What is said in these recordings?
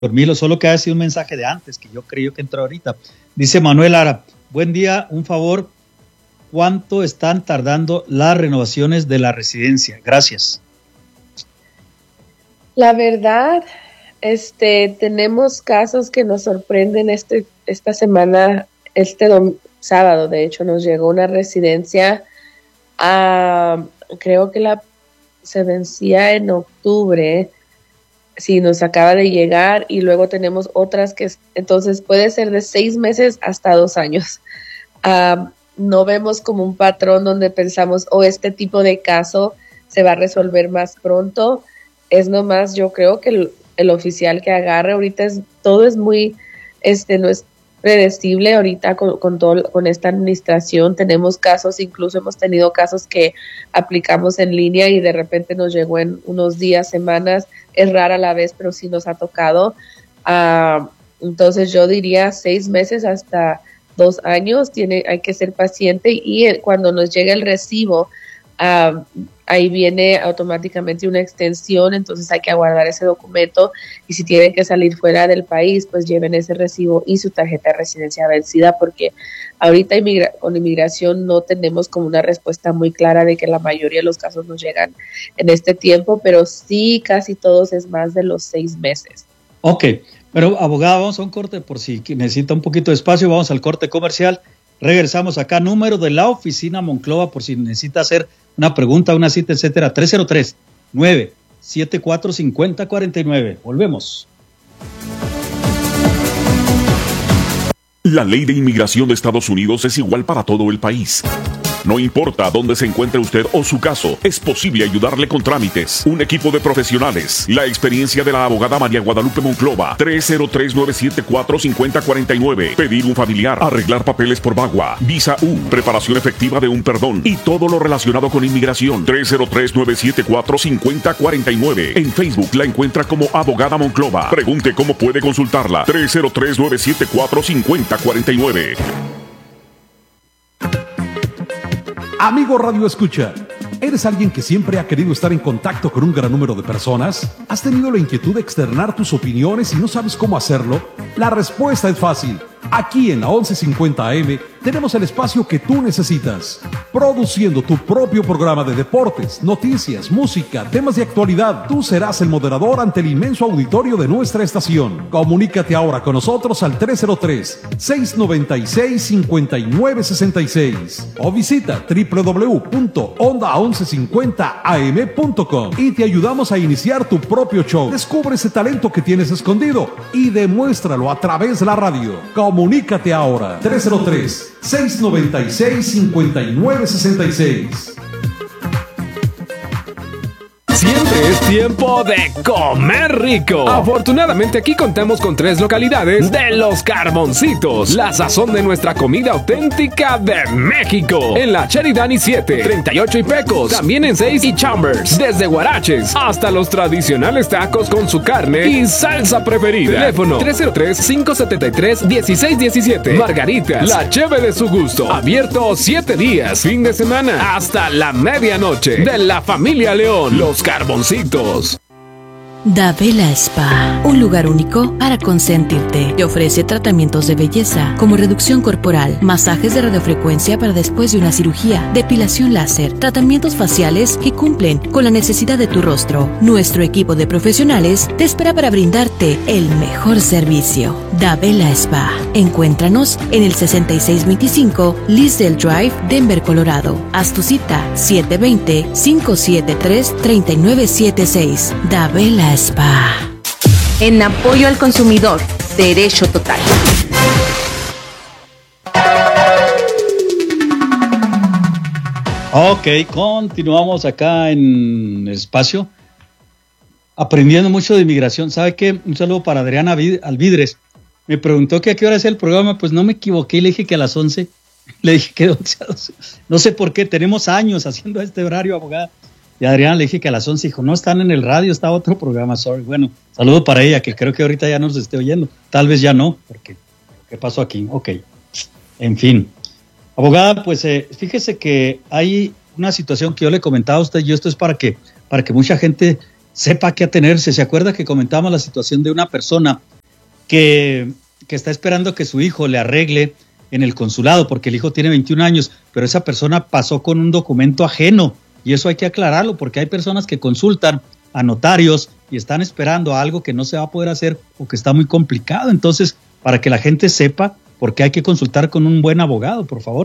Dormilo, solo que ha sido un mensaje de antes, que yo creo que entró ahorita. Dice Manuel Lara, buen día, un favor, ¿cuánto están tardando las renovaciones de la residencia? Gracias. La verdad, tenemos casos que nos sorprenden esta semana, sábado, de hecho, nos llegó una residencia, creo que se vencía en octubre, sí, nos acaba de llegar, y luego tenemos otras entonces puede ser de 6 meses hasta 2 años. No vemos como un patrón donde pensamos, este tipo de caso se va a resolver más pronto. Es nomás, yo creo que el oficial que agarre ahorita todo es muy, no es predecible ahorita con esta administración. Tenemos casos, incluso hemos tenido casos que aplicamos en línea y de repente nos llegó en unos días, semanas. Es rara la vez, pero sí nos ha tocado. Entonces yo diría 6 meses hasta 2 años. Hay que ser paciente, y cuando nos llegue el recibo, ahí viene automáticamente una extensión, entonces hay que aguardar ese documento, y si tienen que salir fuera del país, pues lleven ese recibo y su tarjeta de residencia vencida, porque ahorita con inmigración no tenemos como una respuesta muy clara de que la mayoría de los casos nos llegan en este tiempo, pero sí casi todos es más de los 6 meses. Ok, pero abogada, vamos a un corte por si necesita un poquito de espacio, vamos al corte comercial. Regresamos acá, número de la oficina Monclova, por si necesita hacer una pregunta, una cita, etcétera, 303-974-5049. Volvemos. La ley de inmigración de Estados Unidos es igual para todo el país. No importa dónde se encuentre usted o su caso, es posible ayudarle con trámites. Un equipo de profesionales. La experiencia de la abogada María Guadalupe Monclova. 303-974-5049. Pedir un familiar. Arreglar papeles por VAWA. Visa U. Preparación efectiva de un perdón. Y todo lo relacionado con inmigración. 303-974-5049. En Facebook la encuentra como abogada Monclova. Pregunte cómo puede consultarla. 303-974-5049. Amigo Radio Escucha, ¿eres alguien que siempre ha querido estar en contacto con un gran número de personas? ¿Has tenido la inquietud de externar tus opiniones y no sabes cómo hacerlo? La respuesta es fácil. Aquí en la 1150 AM tenemos el espacio que tú necesitas. Produciendo tu propio programa de deportes, noticias, música, temas de actualidad. Tú serás el moderador ante el inmenso auditorio de nuestra estación. Comunícate ahora con nosotros al 303-696-5966 o visita www.onda1150am.com y te ayudamos a iniciar tu propio show. Descubre ese talento que tienes escondido y demuéstralo a través de la radio. Comunícate ahora, 303-696-5966. Siempre es tiempo de comer rico. Afortunadamente aquí contamos con 3 localidades de Los Carboncitos, la sazón de nuestra comida auténtica de México. En la Cheridani 7, 38 y Pecos, también en 6 y Chambers. Desde Guaraches hasta los tradicionales tacos con su carne y salsa preferida. Teléfono 303-573-1617. Margaritas, la cheve de su gusto. Abierto 7 días, fin de semana, hasta la medianoche. De la familia León, Los Carboncitos. Dabela Spa, un lugar único para consentirte. Te ofrece tratamientos de belleza como reducción corporal, masajes de radiofrecuencia para después de una cirugía, depilación láser, tratamientos faciales que cumplen con la necesidad de tu rostro. Nuestro equipo de profesionales te espera para brindarte el mejor servicio. Dabela Spa. Encuéntranos en el 6625 Lisdale Drive, Denver, Colorado. Haz tu cita 720-573-3976. Dabela Spa. En apoyo al consumidor, Derecho Total. Ok, continuamos acá en el espacio aprendiendo mucho de inmigración. ¿Sabe qué? Un saludo para Adriana Alvidres. Me preguntó que a qué hora es el programa, pues no me equivoqué, le dije que a las 11. Le dije que 11 a 12. No sé por qué, tenemos años haciendo este horario, abogada. Y a Adriana le dije que a las 11, dijo, no, están en el radio, está otro programa, sorry. Bueno, saludo para ella, que creo que ahorita ya nos esté oyendo. Tal vez ya no, porque ¿qué pasó aquí? Ok, en fin. Abogada, pues fíjese que hay una situación que yo le comentaba a usted, y esto es para que mucha gente sepa qué atenerse. ¿Se acuerda que comentábamos la situación de una persona que está esperando que su hijo le arregle en el consulado, porque el hijo tiene 21 años, pero esa persona pasó con un documento ajeno, y eso hay que aclararlo, porque hay personas que consultan a notarios y están esperando algo que no se va a poder hacer o que está muy complicado. Entonces, para que la gente sepa por qué hay que consultar con un buen abogado, por favor.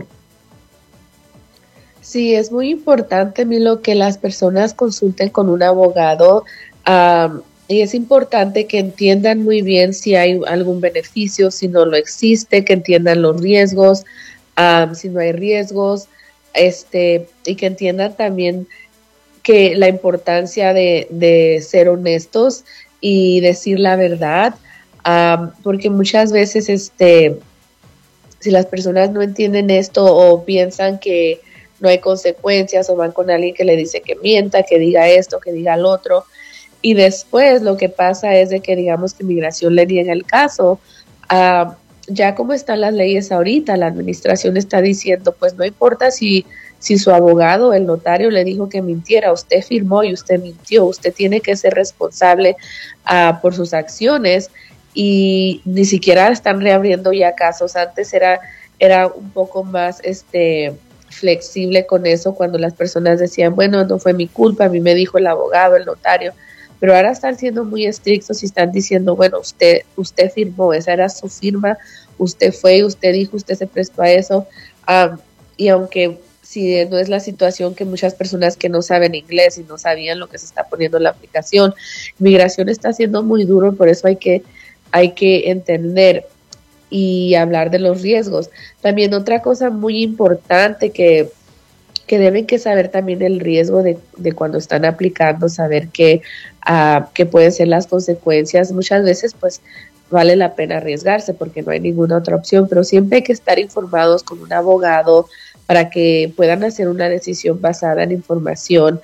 Sí, es muy importante, Milo, que las personas consulten con un abogado. Y es importante que entiendan muy bien si hay algún beneficio, si no lo existe, que entiendan los riesgos, si no hay riesgos, y que entiendan también que la importancia de ser honestos y decir la verdad, porque muchas veces si las personas no entienden esto o piensan que no hay consecuencias o van con alguien que le dice que mienta, que diga esto, que diga lo otro, y después lo que pasa es de que digamos que Migración le niega el caso. Ya como están las leyes ahorita, la administración está diciendo, pues no importa si su abogado, el notario, le dijo que mintiera, usted firmó y usted mintió, usted tiene que ser responsable por sus acciones, y ni siquiera están reabriendo ya casos. Antes era un poco más flexible con eso, cuando las personas decían, bueno, no fue mi culpa, a mí me dijo el abogado, el notario, pero ahora están siendo muy estrictos y están diciendo, bueno, usted firmó, esa era su firma, usted fue, usted dijo, usted se prestó a eso, y aunque si no es la situación que muchas personas que no saben inglés y no sabían lo que se está poniendo en la aplicación, Migración está siendo muy duro, por eso hay que entender y hablar de los riesgos. También otra cosa muy importante que deben que saber también el riesgo de cuando están aplicando, saber que pueden ser las consecuencias. Muchas veces pues vale la pena arriesgarse porque no hay ninguna otra opción, pero siempre hay que estar informados con un abogado para que puedan hacer una decisión basada en información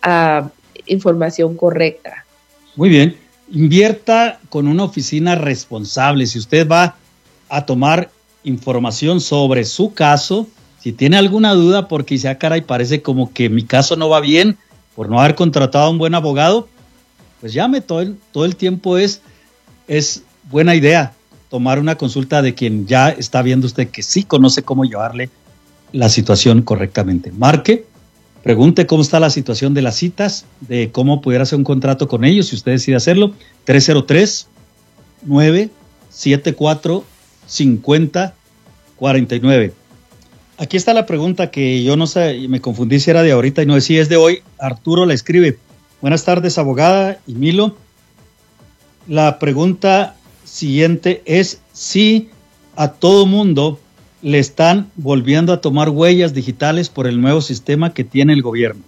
correcta. Muy bien, invierta con una oficina responsable. Si usted va a tomar información sobre su caso, si tiene alguna duda porque dice, caray, parece como que mi caso no va bien por no haber contratado a un buen abogado, pues llame, todo el tiempo es buena idea tomar una consulta de quien ya está viendo usted que sí conoce cómo llevarle la situación correctamente. Marque, pregunte cómo está la situación de las citas, de cómo pudiera hacer un contrato con ellos, si usted decide hacerlo. 303-974-5049. Aquí está la pregunta que yo no sé, me confundí si era de ahorita y no decía, es de hoy. Arturo la escribe. Buenas tardes, abogada y Milo. La pregunta siguiente es si a todo mundo le están volviendo a tomar huellas digitales por el nuevo sistema que tiene el gobierno.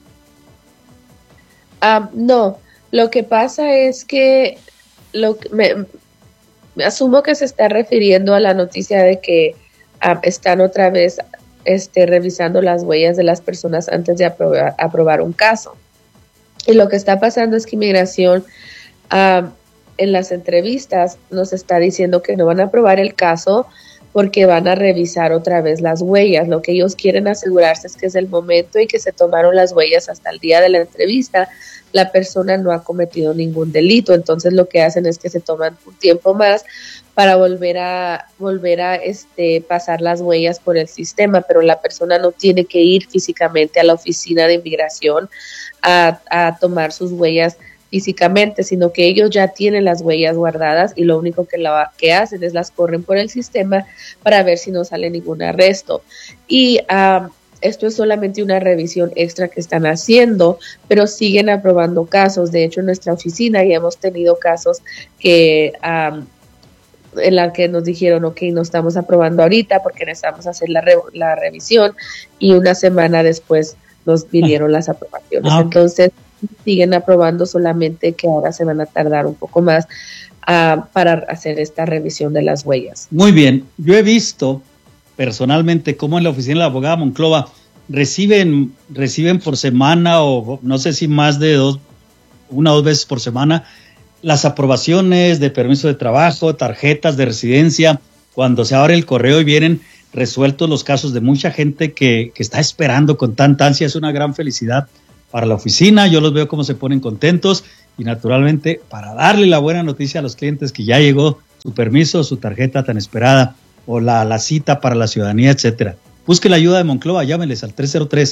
No, lo que pasa es que me asumo que se está refiriendo a la noticia de que están otra vez revisando las huellas de las personas antes de aprobar un caso. Y lo que está pasando es que Inmigración en las entrevistas nos está diciendo que no van a aprobar el caso porque van a revisar otra vez las huellas. Lo que ellos quieren asegurarse es que es el momento en que se tomaron las huellas hasta el día de la entrevista, la persona no ha cometido ningún delito. Entonces lo que hacen es que se toman un tiempo más para volver a pasar las huellas por el sistema, pero la persona no tiene que ir físicamente a la oficina de Inmigración a tomar sus huellas físicamente, sino que ellos ya tienen las huellas guardadas y lo único que hacen es las corren por el sistema para ver si no sale ningún arresto. Y esto es solamente una revisión extra que están haciendo, pero siguen aprobando casos. De hecho, en nuestra oficina ya hemos tenido casos que en la que nos dijeron, ok, no estamos aprobando ahorita porque necesitamos hacer la revisión, y una semana después nos vinieron las aprobaciones. Okay. Entonces, siguen aprobando, solamente que ahora se van a tardar un poco más para hacer esta revisión de las huellas. Muy bien, yo he visto personalmente cómo en la oficina de la abogada Monclova reciben por semana, o no sé si más de una o dos veces por semana, las aprobaciones de permiso de trabajo, tarjetas de residencia. Cuando se abre el correo y vienen resueltos los casos de mucha gente que está esperando con tanta ansia, es una gran felicidad para la oficina. Yo los veo cómo se ponen contentos, y naturalmente para darle la buena noticia a los clientes que ya llegó su permiso, su tarjeta tan esperada, o la cita para la ciudadanía, etcétera. Busque la ayuda de Monclova, llámeles al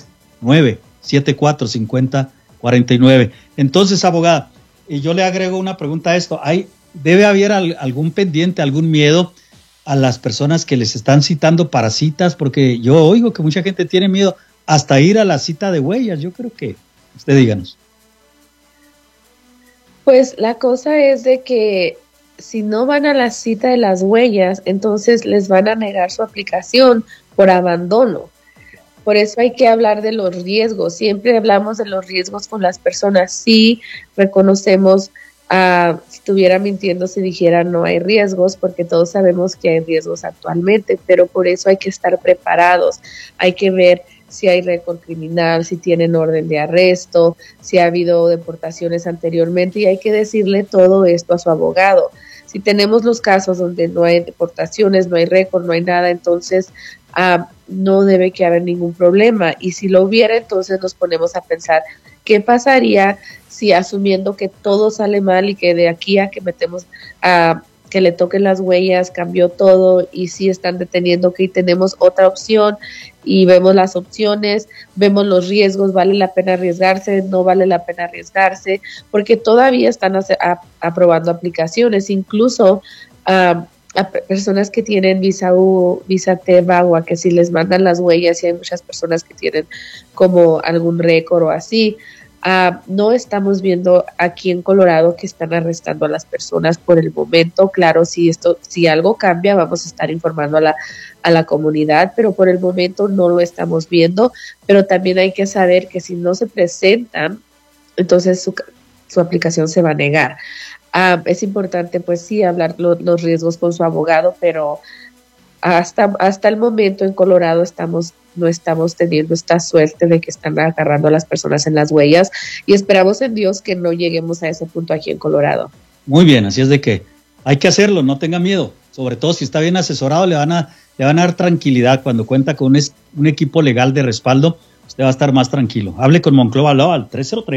303-974-5049. Entonces, abogada, y yo le agrego una pregunta a esto. ¿Debe haber algún pendiente, algún miedo a las personas que les están citando para citas? Porque yo oigo que mucha gente tiene miedo hasta ir a la cita de huellas. Yo creo que, usted díganos. Pues la cosa es de que si no van a la cita de las huellas, entonces les van a negar su aplicación por abandono. Por eso hay que hablar de los riesgos. Siempre hablamos de los riesgos con las personas. Sí reconocemos, si estuviera mintiendo si dijera no hay riesgos, porque todos sabemos que hay riesgos actualmente, pero por eso hay que estar preparados. Hay que ver si hay récord criminal, si tienen orden de arresto, si ha habido deportaciones anteriormente, y hay que decirle todo esto a su abogado. Si tenemos los casos donde no hay deportaciones, no hay récord, no hay nada, entonces no debe que haber ningún problema. Y si lo hubiera, entonces nos ponemos a pensar, ¿qué pasaría si, asumiendo que todo sale mal y que de aquí a que metemos que le toquen las huellas, cambió todo, y si están deteniendo, que tenemos otra opción, y vemos las opciones, vemos los riesgos, vale la pena arriesgarse, no vale la pena arriesgarse, porque todavía están aprobando aplicaciones, incluso a personas que tienen visa U, visa T, VAWA, que si les mandan las huellas, y hay muchas personas que tienen como algún récord o así. No estamos viendo aquí en Colorado que están arrestando a las personas por el momento. Claro, si algo cambia, vamos a estar informando a la comunidad, pero por el momento no lo estamos viendo. Pero también hay que saber que si no se presentan, entonces su aplicación se va a negar. Es importante, pues sí, hablar los riesgos con su abogado, pero hasta el momento en Colorado no estamos teniendo esta suerte de que están agarrando a las personas en las huellas, y esperamos en Dios que no lleguemos a ese punto aquí en Colorado. Muy bien, así es de que hay que hacerlo, no tenga miedo, sobre todo si está bien asesorado, le van a dar tranquilidad. Cuando cuenta con un equipo legal de respaldo, usted va a estar más tranquilo. Hable con Monclova Law al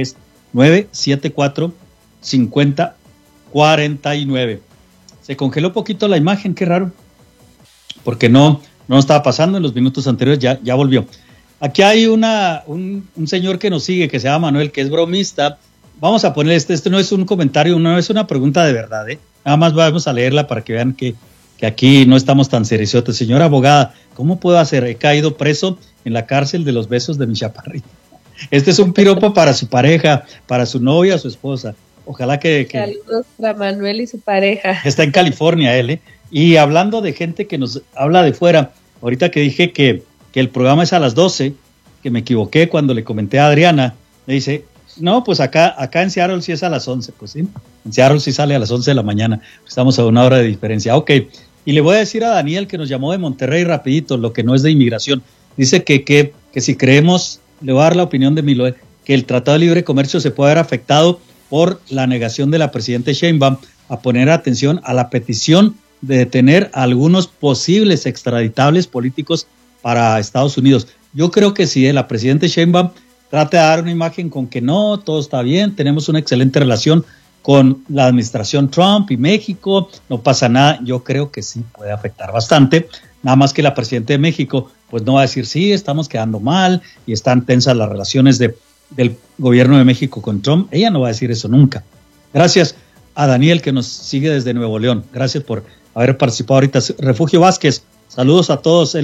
303-974-5049. Se congeló poquito la imagen, qué raro, porque no estaba pasando en los minutos anteriores, ya volvió. Aquí hay un señor que nos sigue, que se llama Manuel, que es bromista. Vamos a poner este no es un comentario, no es una pregunta de verdad, nada más vamos a leerla para que vean que aquí no estamos tan seriosotes. Señora abogada, ¿cómo puedo hacer? He caído preso en la cárcel de los besos de mi chaparrito. Este es un piropo para su pareja, para su novia, su esposa. Ojalá que saludos para Manuel y su pareja. Está en California él, Y hablando de gente que nos habla de fuera, ahorita que dije que el programa es a las 12, que me equivoqué cuando le comenté a Adriana, me dice, no, pues acá en Seattle sí es a las 11, pues sí, en Seattle sí sale a las 11 de la mañana, estamos a 1 hora de diferencia. Ok, y le voy a decir a Daniel, que nos llamó de Monterrey rapidito, lo que no es de inmigración, dice que si creemos, le voy a dar la opinión de Miloe, que el Tratado de Libre Comercio se puede ver afectado por la negación de la presidenta Sheinbaum a poner atención a la petición de detener a algunos posibles extraditables políticos para Estados Unidos. Yo creo que si la presidenta Sheinbaum trata de dar una imagen con que no, todo está bien, tenemos una excelente relación con la administración Trump y México, no pasa nada, yo creo que sí puede afectar bastante, nada más que la presidenta de México pues no va a decir sí, estamos quedando mal y están tensas las relaciones del gobierno de México con Trump, ella no va a decir eso nunca. Gracias a Daniel, que nos sigue desde Nuevo León, gracias por haber participado ahorita. Refugio Vázquez, saludos a todos,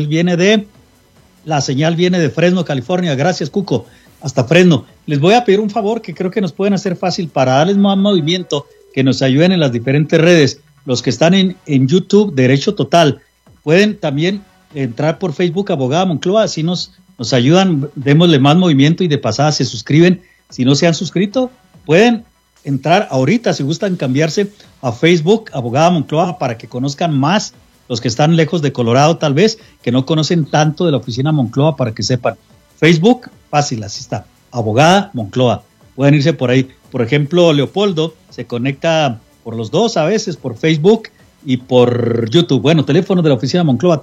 la señal viene de Fresno, California, gracias Cuco, hasta Fresno. Les voy a pedir un favor que creo que nos pueden hacer fácil para darles más movimiento, que nos ayuden en las diferentes redes, los que están en YouTube, Derecho Total, pueden también entrar por Facebook, Abogada Monclova, así nos ayudan, démosle más movimiento y de pasada se suscriben, si no se han suscrito, pueden entrar ahorita, si gustan cambiarse a Facebook, Abogada Monclova, para que conozcan más los que están lejos de Colorado, tal vez, que no conocen tanto de la oficina Monclova, para que sepan. Facebook, fácil, así está, Abogada Monclova. Pueden irse por ahí. Por ejemplo, Leopoldo se conecta por los dos a veces, por Facebook y por YouTube. Bueno, teléfono de la oficina Monclova,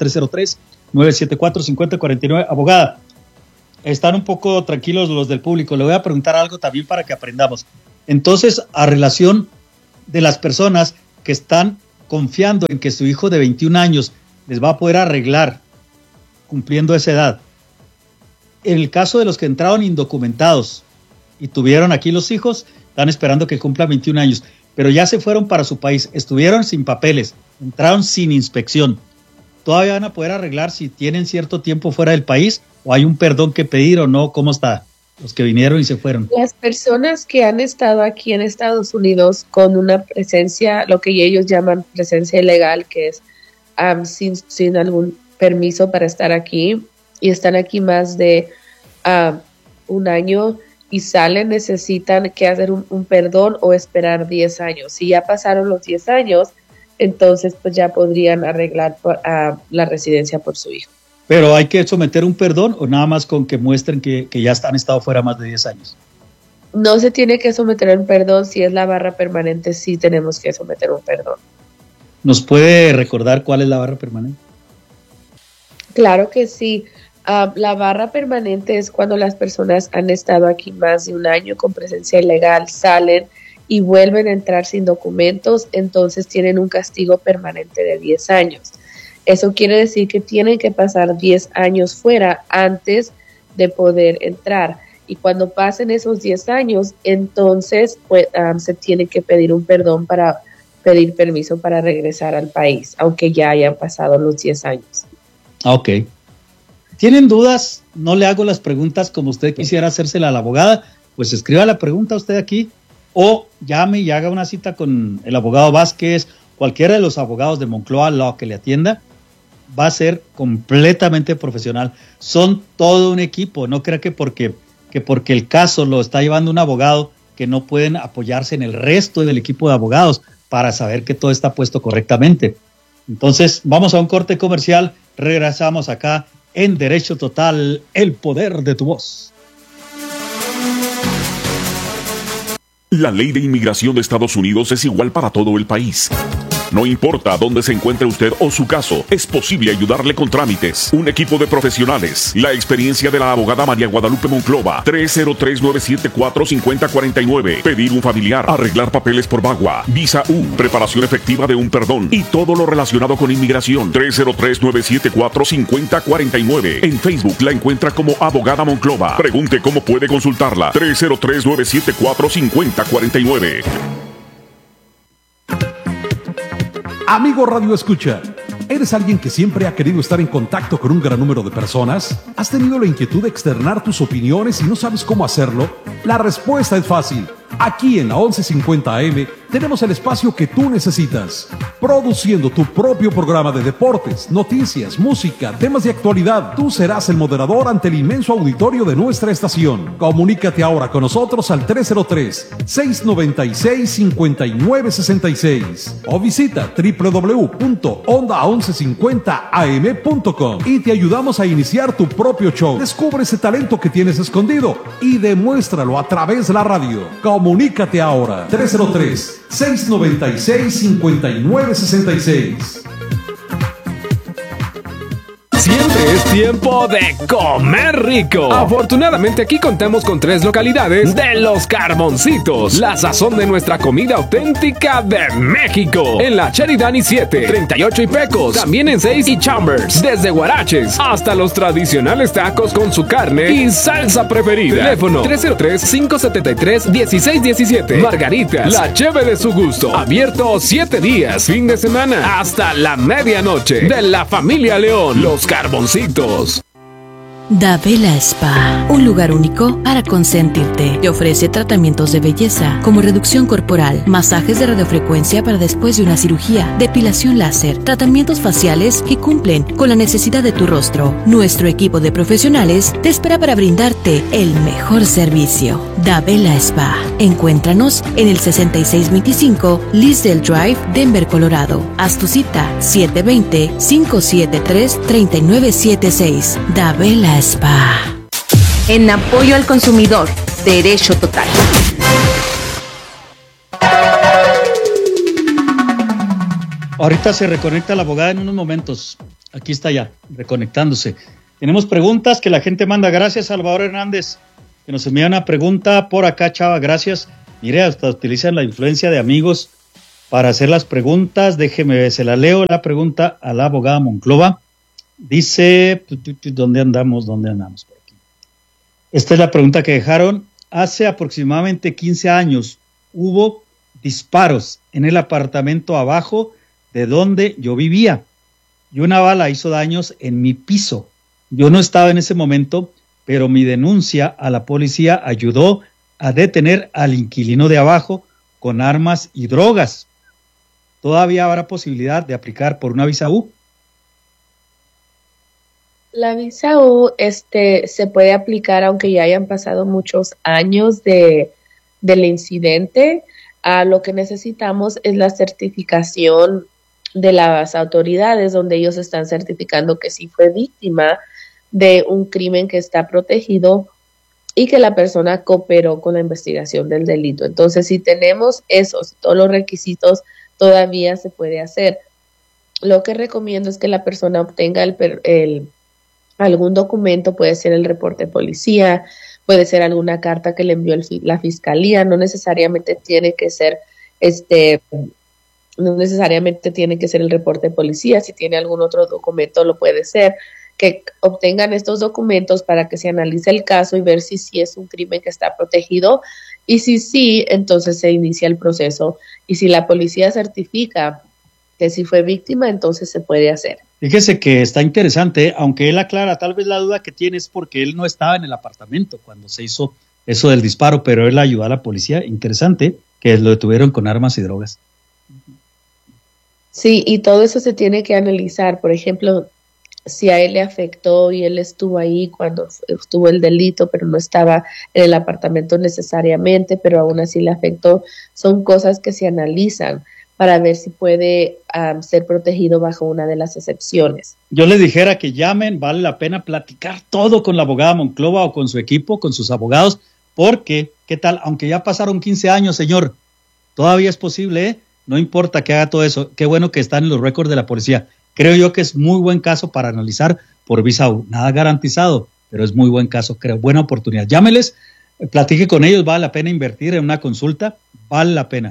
303-974-5049. Abogada, están un poco tranquilos los del público. Le voy a preguntar algo también para que aprendamos. Entonces, a relación de las personas que están confiando en que su hijo de 21 años les va a poder arreglar cumpliendo esa edad. En el caso de los que entraron indocumentados y tuvieron aquí los hijos, están esperando que cumplan 21 años, pero ya se fueron para su país, estuvieron sin papeles, entraron sin inspección. ¿Todavía van a poder arreglar si tienen cierto tiempo fuera del país o hay un perdón que pedir o no? ¿Cómo está? Los que vinieron y se fueron. Las personas que han estado aquí en Estados Unidos con una presencia, lo que ellos llaman presencia ilegal, que es sin algún permiso para estar aquí, y están aquí más de un año y salen, necesitan que hacer un perdón o esperar 10 años. Si ya pasaron los 10 años, entonces pues ya podrían arreglar la residencia por su hijo. ¿Pero hay que someter un perdón o nada más con que muestren que ya han estado fuera más de 10 años? No se tiene que someter un perdón. Si es la barra permanente, sí tenemos que someter un perdón. ¿Nos puede recordar cuál es la barra permanente? Claro que sí. La barra permanente es cuando las personas han estado aquí más de un año con presencia ilegal, salen y vuelven a entrar sin documentos, entonces tienen un castigo permanente de 10 años. Eso quiere decir que tienen que pasar 10 años fuera antes de poder entrar. Y cuando pasen esos 10 años, entonces pues, se tiene que pedir un perdón para pedir permiso para regresar al país, aunque ya hayan pasado los 10 años. Ok. ¿Tienen dudas? No le hago las preguntas como usted quisiera hacérsela a la abogada. Pues escriba la pregunta usted aquí o llame y haga una cita con el abogado Vázquez, cualquiera de los abogados de Moncloa Law que le atienda. Va a ser completamente profesional. Son todo un equipo. No crea que porque el caso lo está llevando un abogado, que no pueden apoyarse en el resto del equipo de abogados para saber que todo está puesto correctamente. Entonces, vamos a un corte comercial. Regresamos acá en Derecho Total, el poder de tu voz. La ley de inmigración de Estados Unidos es igual para todo el país. No importa dónde se encuentre usted o su caso, es posible ayudarle con trámites. Un equipo de profesionales. La experiencia de la abogada María Guadalupe Monclova. 303-974-5049. Pedir un familiar. Arreglar papeles por VAWA. Visa U. Preparación efectiva de un perdón. Y todo lo relacionado con inmigración. 303-974-5049. En Facebook la encuentra como Abogada Monclova. Pregunte cómo puede consultarla. 303-974-5049. Amigo Radio Escucha, ¿eres alguien que siempre ha querido estar en contacto con un gran número de personas? ¿Has tenido la inquietud de externar tus opiniones y no sabes cómo hacerlo? La respuesta es fácil. Aquí en la 1150 AM tenemos el espacio que tú necesitas. Produciendo tu propio programa de deportes, noticias, música, temas de actualidad. Tú serás el moderador ante el inmenso auditorio de nuestra estación. Comunícate ahora con nosotros al 303-696-5966 o visita www.onda1150am.com y te ayudamos a iniciar tu propio show. Descubre ese talento que tienes escondido y demuéstralo a través de la radio. Comunícate ahora. 303-696-5966. Siempre es tiempo de comer rico. Afortunadamente aquí contamos con 3 localidades de Los Carboncitos, la sazón de nuestra comida auténtica de México. En la Cheridani 7, 38 y Pecos, también en 6 y Chambers, desde Guaraches hasta los tradicionales tacos con su carne y salsa preferida. Teléfono 303-573-1617. Margaritas, la cheve de su gusto. Abierto 7 días, fin de semana, hasta la medianoche. De la familia León, Los Carboncitos. Davela Spa, un lugar único para consentirte. Te ofrece tratamientos de belleza como reducción corporal, masajes de radiofrecuencia para después de una cirugía, depilación láser, tratamientos faciales que cumplen con la necesidad de tu rostro. Nuestro equipo de profesionales te espera para brindarte el mejor servicio. Davela Spa. Encuéntranos en el 6625 Lisdale Drive, Denver, Colorado. Haz tu cita 720-573-3976. Davela Spa. En apoyo al consumidor, Derecho Total. Ahorita se reconecta la abogada en unos momentos. Aquí está ya, reconectándose. Tenemos preguntas que la gente manda. Gracias, Salvador Hernández, que nos envía una pregunta por acá, Chava. Gracias. Mire, hasta utilizan la influencia de amigos para hacer las preguntas. Déjeme, se la leo la pregunta a la abogada Monclova. Dice, ¿dónde andamos? Por aquí. Esta es la pregunta que dejaron. Hace aproximadamente 15 años hubo disparos en el apartamento abajo de donde yo vivía y una bala hizo daños en mi piso. Yo no estaba en ese momento, pero mi denuncia a la policía ayudó a detener al inquilino de abajo con armas y drogas. ¿Todavía habrá posibilidad de aplicar por una visa U? La visa U se puede aplicar aunque ya hayan pasado muchos años del incidente. Lo que necesitamos es la certificación de las autoridades, donde ellos están certificando que sí fue víctima de un crimen que está protegido y que la persona cooperó con la investigación del delito. Entonces, si tenemos todos los requisitos, todavía se puede hacer. Lo que recomiendo es que la persona obtenga algún documento, puede ser el reporte de policía, puede ser alguna carta que le envió la fiscalía, no necesariamente tiene que ser el reporte de policía. Si tiene algún otro documento, lo puede ser, que obtengan estos documentos para que se analice el caso y ver si sí es un crimen que está protegido, y si sí, entonces se inicia el proceso, y si la policía certifica que sí fue víctima, entonces se puede hacer. Fíjese que está interesante, aunque él aclara, tal vez la duda que tiene es porque él no estaba en el apartamento cuando se hizo eso del disparo, pero él ayudó a la policía. Interesante que lo detuvieron con armas y drogas. Sí, y todo eso se tiene que analizar. Por ejemplo, si a él le afectó y él estuvo ahí cuando estuvo el delito, pero no estaba en el apartamento necesariamente, pero aún así le afectó, son cosas que se analizan para ver si puede ser protegido bajo una de las excepciones. Yo les dijera que llamen, vale la pena platicar todo con la abogada Monclova o con su equipo, con sus abogados, porque, ¿qué tal? Aunque ya pasaron 15 años, señor, todavía es posible, ¿eh? No importa que haga todo eso. Qué bueno que están en los récords de la policía. Creo yo que es muy buen caso para analizar por visa U. Nada garantizado, pero es muy buen caso, creo, buena oportunidad. Llámeles, platique con ellos, vale la pena invertir en una consulta, vale la pena.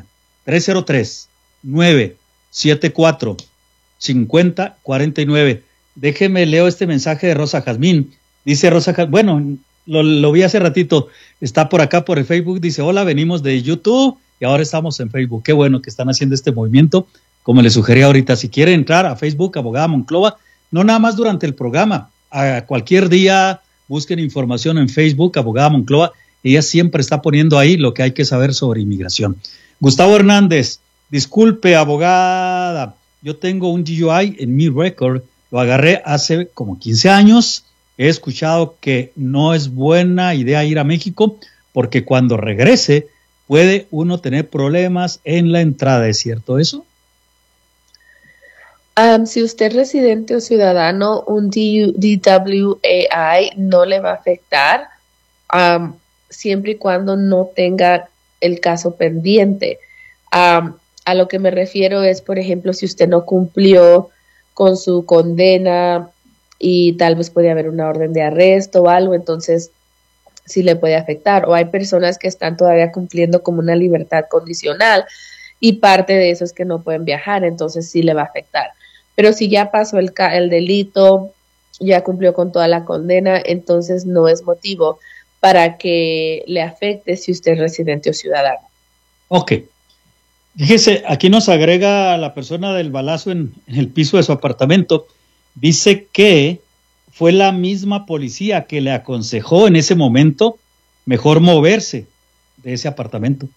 303-974-5049. Déjeme, leo este mensaje de Rosa Jazmín. Dice Rosa Jazmín, bueno, lo vi hace ratito, está por acá por el Facebook, dice, hola, venimos de YouTube y ahora estamos en Facebook. Qué bueno que están haciendo este movimiento. Como les sugerí ahorita, si quiere entrar a Facebook, abogada Monclova, no nada más durante el programa, a cualquier día busquen información en Facebook, abogada Monclova, ella siempre está poniendo ahí lo que hay que saber sobre inmigración. Gustavo Hernández, disculpe, abogada, yo tengo un DUI en mi récord, lo agarré hace como 15 años, he escuchado que no es buena idea ir a México porque cuando regrese puede uno tener problemas en la entrada, ¿es cierto eso? Si usted es residente o ciudadano, un DWAI no le va a afectar siempre y cuando no tenga el caso pendiente. A lo que me refiero es, por ejemplo, si usted no cumplió con su condena y tal vez puede haber una orden de arresto o algo, entonces sí le puede afectar. O hay personas que están todavía cumpliendo como una libertad condicional y parte de eso es que no pueden viajar, entonces sí le va a afectar. Pero si ya pasó el delito, ya cumplió con toda la condena, entonces no es motivo para que le afecte si usted es residente o ciudadano. Ok. Fíjese, aquí nos agrega la persona del balazo en el piso de su apartamento. Dice que fue la misma policía que le aconsejó en ese momento mejor moverse de ese apartamento.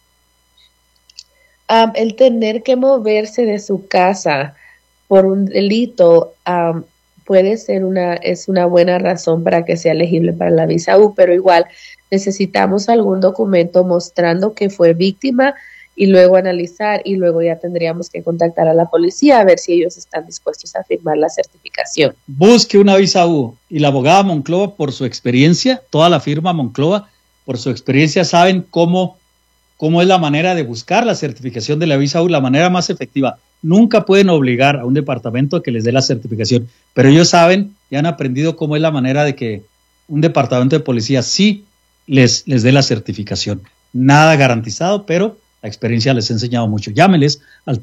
El tener que moverse de su casa por un delito puede ser una buena razón para que sea elegible para la visa U, pero igual necesitamos algún documento mostrando que fue víctima y luego analizar y luego ya tendríamos que contactar a la policía a ver si ellos están dispuestos a firmar la certificación. Busque una visa U y la abogada Monclova, por su experiencia, toda la firma Monclova, por su experiencia saben cómo es la manera de buscar la certificación de la visa U, la manera más efectiva. Nunca pueden obligar a un departamento a que les dé la certificación, pero ellos saben y han aprendido cómo es la manera de que un departamento de policía sí les dé la certificación. Nada garantizado, pero La experiencia les ha enseñado mucho. Llámeles al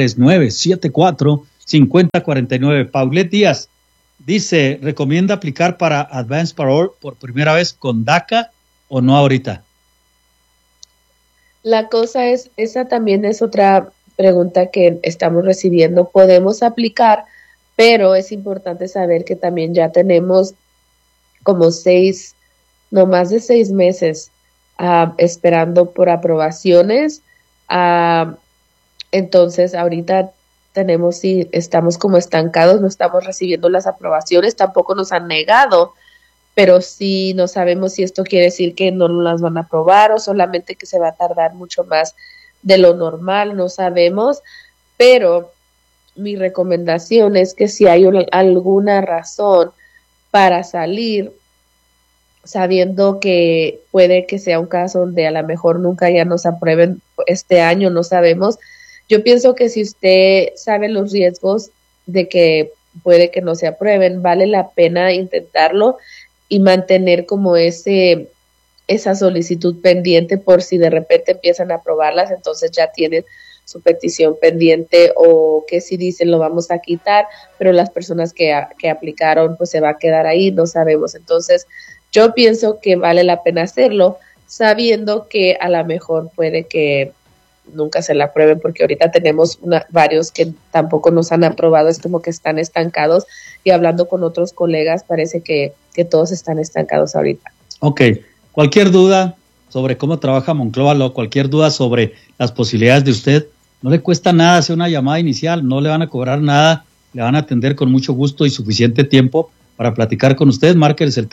303-974-5049. Paulette Díaz dice, ¿recomienda aplicar para Advance Parole por primera vez con DACA o no ahorita? La cosa es, esa también es otra pregunta que estamos recibiendo. Podemos aplicar, pero es importante saber que también ya tenemos como más de 6 meses esperando por aprobaciones. Entonces ahorita estamos como estancados, no estamos recibiendo las aprobaciones, tampoco nos han negado, pero sí no sabemos si esto quiere decir que no las van a aprobar o solamente que se va a tardar mucho más de lo normal, no sabemos, pero mi recomendación es que si hay alguna razón para salir, sabiendo que puede que sea un caso donde a lo mejor nunca ya nos aprueben este año, no sabemos. Yo pienso que si usted sabe los riesgos de que puede que no se aprueben, vale la pena intentarlo y mantener como esa solicitud pendiente por si de repente empiezan a aprobarlas, entonces ya tienen su petición pendiente, o que si dicen lo vamos a quitar, pero las personas que aplicaron pues se va a quedar ahí, no sabemos. Entonces yo pienso que vale la pena hacerlo, sabiendo que a lo mejor puede que nunca se la aprueben, porque ahorita tenemos varios que tampoco nos han aprobado, es como que están estancados, y hablando con otros colegas parece que todos están estancados ahorita. Ok, cualquier duda sobre cómo trabaja Monclova Law, cualquier duda sobre las posibilidades de usted, no le cuesta nada hacer una llamada inicial, no le van a cobrar nada, le van a atender con mucho gusto y suficiente tiempo para platicar con usted. Márqueles el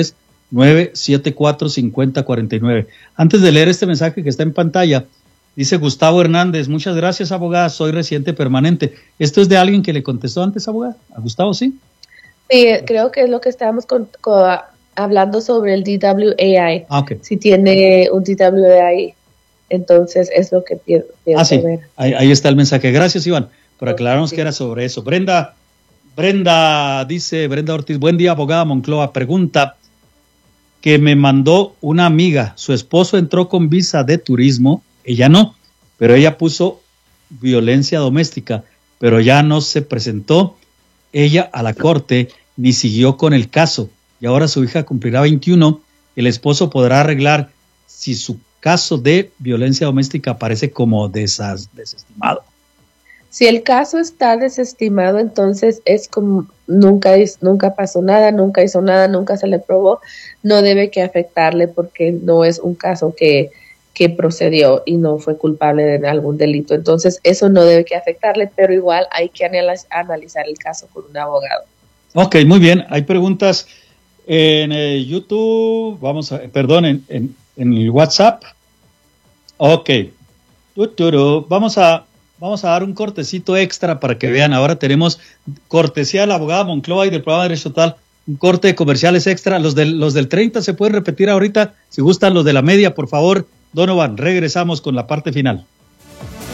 303-974-5049. Antes de leer este mensaje que está en pantalla, dice Gustavo Hernández, muchas gracias, abogada, soy residente permanente. ¿Esto es de alguien que le contestó antes, abogada? ¿A Gustavo, sí? Sí, creo que es lo que estábamos hablando sobre el DWAI. Okay. Si tiene un DWAI, entonces es lo que pienso sí. ver. Ahí está el mensaje. Gracias, Iván, por aclararnos que era sobre eso. Brenda dice, Brenda Ortiz, buen día, abogada Monclova. Pregunta que me mandó una amiga. Su esposo entró con visa de turismo, ella no, pero ella puso violencia doméstica, pero ya no se presentó ella a la corte ni siguió con el caso. Y ahora su hija cumplirá 21. El esposo podrá arreglar si su caso de violencia doméstica aparece como desestimado. Si el caso está desestimado, entonces es como nunca pasó nada, nunca hizo nada, nunca se le probó, no debe que afectarle porque no es un caso que procedió y no fue culpable de algún delito. Entonces eso no debe que afectarle, pero igual hay que analizar el caso con un abogado. Ok, muy bien. Hay preguntas en YouTube, en el WhatsApp. Ok. Vamos a dar un cortecito extra para que vean. Ahora tenemos cortesía de la abogada Monclova y del programa de Derecho Total, un corte de comerciales extra. Los del 30 se pueden repetir ahorita. Si gustan los de la media, por favor, Donovan, regresamos con la parte final.